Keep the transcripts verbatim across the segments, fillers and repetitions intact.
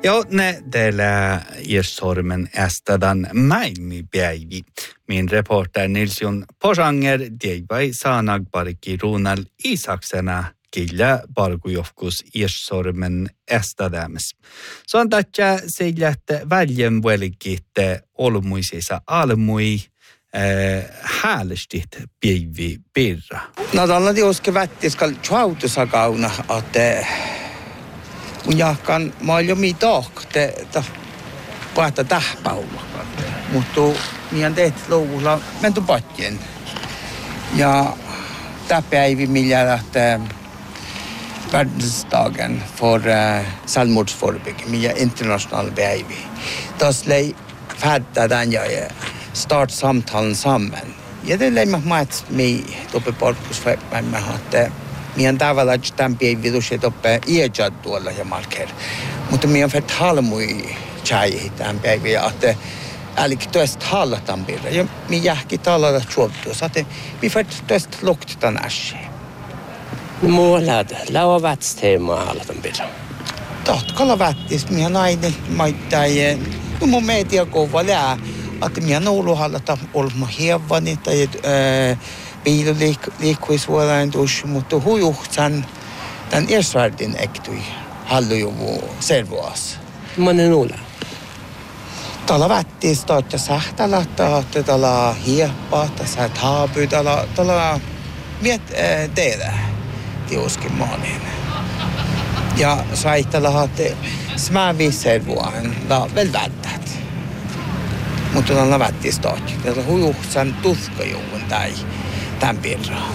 Ja, ne teillä Jersormen ästädän mäimipäivi. Min reporter Nilsson Posanger tiedäi saanagparikki Runal Isaksena killä parkujofkus Jersormen ästädämis. Se on tätä sillä, että väljen vuelikitte olmuisissa almui häälestit päivi pirra. No tällä tietysti vättiskal tjautusa kauna, että mun jahkan maailmi tohte, että paata tähpäulla. Mutta minä tehty luvulla menty patjen. Ja tämä päivi, millä lähtee världsdagen för uh, självmordsförebyggande, millä internationell päivi. Tässä lei färdta den jag start samtalen samman. Ja det lei mä maat mi toppe parkusfäkmämme hatte. Mien tavallaan tämän päivä tuossa toppe iäjät tuolla ja marker. Mutta mien färt halmui tjäi tämän päivä ja että älkää tuosta hallataan pirra. Ja mi jähki talalla tjuottua. Että mi färt tuosta luktetaan äsken. Målad, lau vätsteemaa hallataan pirra. Totkalla vättis, mien nainen maittai. No mun media kova lää. Että mien oulu hallataan olma hevani tai biiliikkuisuolaan tuossa, mutta hujuhtsan tämän ersvärtin ektui hallujuvu servoas. Monen ulla? Tällä vättis toitte sähtälä, että tällä hieppaa, tässä taapu, tällä, tällä miet tehdä tiuskin monin. Ja saittella, että smävi servoaan, da väl vättät. Mutta tällä vättis toitte, tällä hujuhtsan tuskajuvun tai tämän pirraa.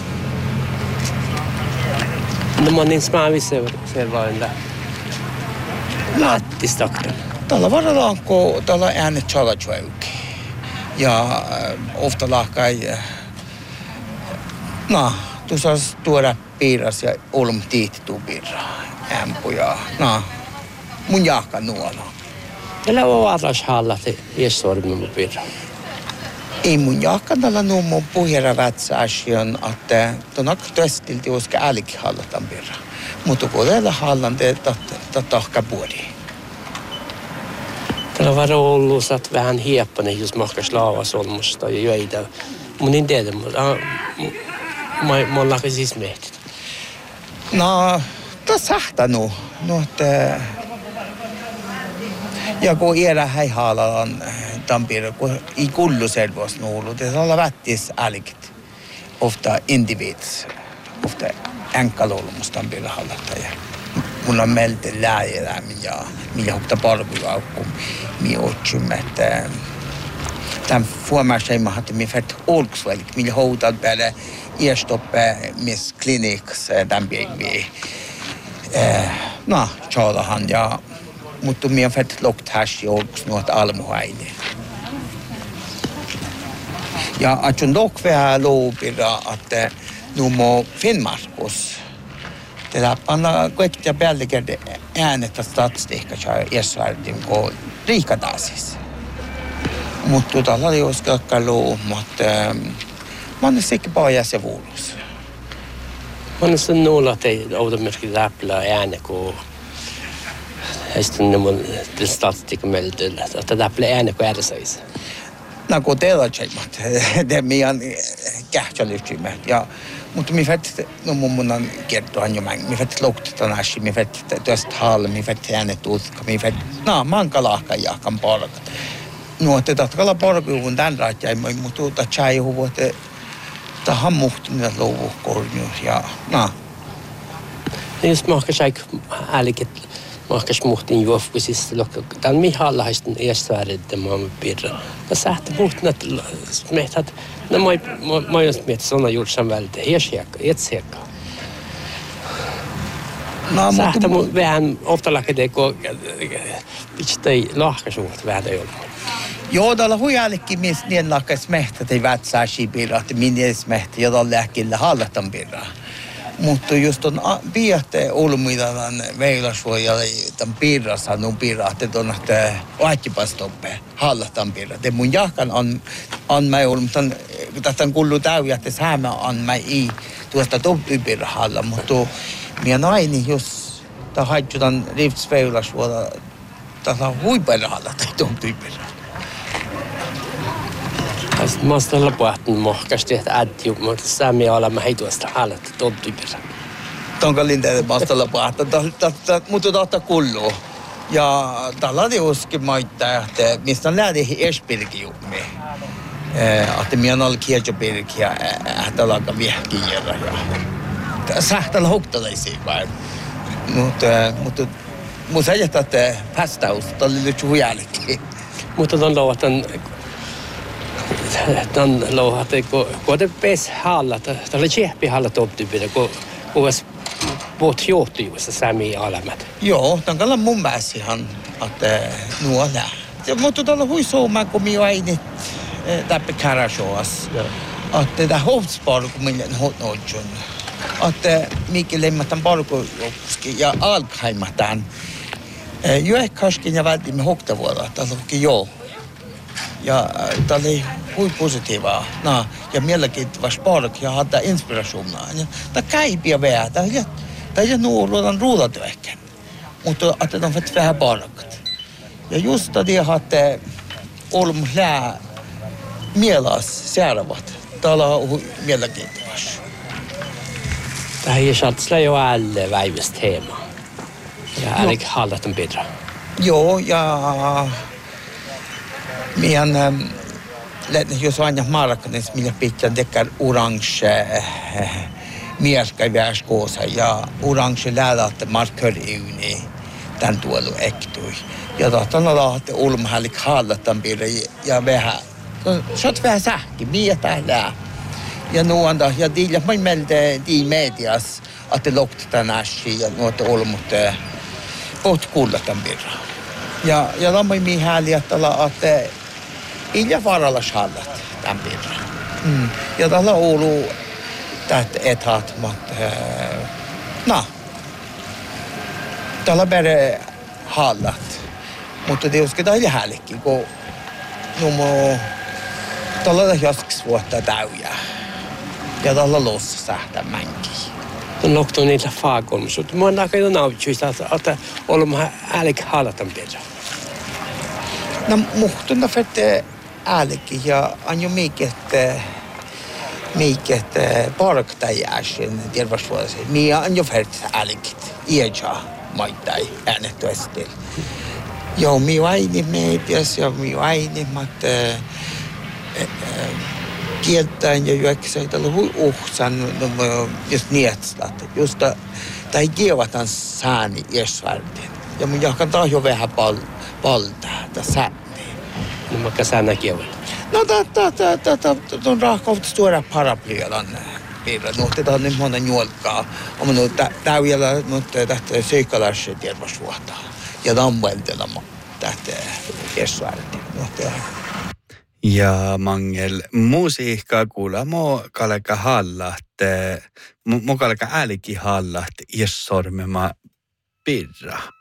No monin smävi servoaan, da vättis takten. Tällä varallaan, kun tällä äänet tjallatjuauki. Ja äh, ofta lahkai, äh, no, tuossa tuoda piirras ja olm tiitti tuu piirraa. Ämpuja, no, mun jahka nuola. Tällä on varas hallati Jersormen pirra. Ei mun jahka tällä nuo mun puhjera vätsäasian, että tuon töstilti uske älki hallatan pirra. Mutta kun tällä hallan te tahka puoli. Tällä var ollut, että vähän hieppane, jos mahka slaavasolmusta ja jöitä. Mun en tiedä, mutta mä oon lakka siis mehtit. No, tämä sähtä nu. No, että ja kun iärä hei haalaan tampira, kun ei kullu selvas nuulu, det olla vättis älkit. Ofta individs, ofta enkalolmus tampira haalata ja mulla on meiltä lääjärä, ja millä hukta palveluja aukku, millä otsimme, että tämän fuomarseimaa, että minä färt olksvälik, millä houtad päälle iästoppe miss kliniks, tämän päivä. No, tjaalahan, ja mutta minä färt lokt häs i olks nuot almuhaini. Ja att jag dock vähän luupira, että numo Finnmarkus, det panna kaikkia päällikäden äänettä statistiikkaa Jersormen kun riikadaasis. Mutta tällä oli uskakka luu, mutta mä oon sikkert bara jäse vuolus. Mä oon sen nuolla, että ei automerkki läppilä ääne, kun heistä mun statistiikka meiltä, että läppilä ääne, kun ääräsäisi. No kun teillä on tjeimat, det meidän kähtsälyhtymä. Ja mutta mi fett no mummunan kertoa jo mä mi fett luktetaan äsi mi fett tästä hall mi fett äänet utka mi fett no mankalahka ja kan pork no että tatkalla porkuun tän raatjai mutta tuota chai huvote ta hammuhtunut luvu kornju ja no jos mahka sai älket mahka smuhtin juofkusista lokka tän mi hallaisten Jersormen maamme pirra ja sähtä muhtunut mehtät no moi moi just miet såna gjort som väldigt hersiaka etsiaka. No mutta mun vähän ofta lakade ko pitstei lahkasuut vähän ei ollut. Joo, tällä hujallekin mies niin lakkas mehtä ei vätsää sibira, että minnes mehtä jota lähkillä hallatan pirra. Mutta just on piahte olmuidan veilasvoijalle tämän pirrassa on pirra, että on että oatjipastoppe hallatan pirra. Det mun jahkan on on mä olmutan tästä kullu täyjä, että säämä on mä ei tuosta toppipirra halla, mutta minä naini jos ta haitjutan riftsveilasvoilla tällä on huiperahalla tai tuon tyyppillä. Mä oon tällä pohtunut mohkasti, että äiti, mutta säämi olemme heituasta haalat tuon tyyppillä. Tonka linteet mä oon tällä pohtunut, mutta totta kulluu. Ja tällä on uskin maittaa, että mistä on lähti espirki jummi. Että minä on ollut kiertopirki ja että on aika viehkiä. Sähtällä huktalaisia vain. Mutta mun säijät, että päästäus, tämä oli nyt huijällekin. Mutta tuon louhatan, tuon louhatan, kun te pes halla, tämä oli tsehpi halla toptyypillä, kun olisi puhut johtujuudessa sämiä alamat. Joo, tämän kallan mun pääsihan, että nuola. Mutta tuolla hui souma, kun minä ainit täppä kärasjoas. Että tämä hoftspar, kun minä en hotnoidjun. Että mikä lemmätän palkujoukuskin ja alkhaimatan. Juekaskin ja vältimme hoktavuolla, tämä oli joo. Ja tämä oli hui positiivaa. No, ja mielenkiintoista spark ja hada inspiraationa. Tämä käipiä vähän. Tämä ei ole nuoruuden ruudatyökään. Mutta että on vähän parkat. Ja just det että olemme lää mielas seuraavat. Täällä on mielenkiintoista. Tämä ei ole jo alle väivistä teema. Ja älä hallat on bidra. Joo, ja meidän ähm, jos aina markkinassa, millä pitää tehdä orange äh, mieska i värskåsa ja orange läädätte markköriyni tämän tuolu ektui. Ja tahtan olla, että ulmahällik hallatan pille ja vähän. Se on vähän sähki, mietä lää. Ja nuanda, ja tiillä mä meiltä tii medias, että loktetaan näsi ja nuotta olmut pot kullatan pille. Ja, ja lammai mii hääli, että ilja varalla hallat tämän pille. Mm. Ja tällä Oulu tätä etat, mutta no, tällä bäre hallat. Mutta tietysti tämä on jälkeen, kun numo tällä on joskus vuotta täyjää. Ja tällä lossa sähtää mänkiä. On noktu niitä faakolmusut. Mä oon aika jo nautsuista, että olemme äälik hallatan pidä. No, muhtuna fette äälikin ja on jo miket miket parktajääsin terveysvuosi. Mie on jo fett äälikit. Iäjä maittai äänettöesti. Joo, mie aini medias ja mie aini, mutta kieltään ja juoksai tällä hui uhsan just nietslat. Just tai kievatan sääni iäsvärtin. Ja mun jahkan taas jo vähän pal paltaa tässä. No mä säännä kievät. No tämä on rahkautta stora paraplyjalan piirre. No tätä nyt monta juolkaa. On nyt täyjällä nyt tästä seikkalarse terveysvuotta. Ja tammeltella tästä iäsvärtin. Ja mangel musiikka kuulla mo kalka hallat, mo kalka älki hallat iässormema pirra.